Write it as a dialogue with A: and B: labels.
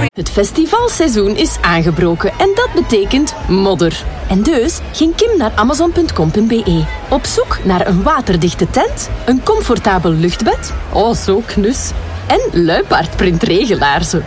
A: Het festivalseizoen is aangebroken en dat betekent modder. En dus ging Kim naar amazon.com.be. Op zoek naar een waterdichte tent, een comfortabel luchtbed, oh zo knus, en luipaardprint regelaarzen.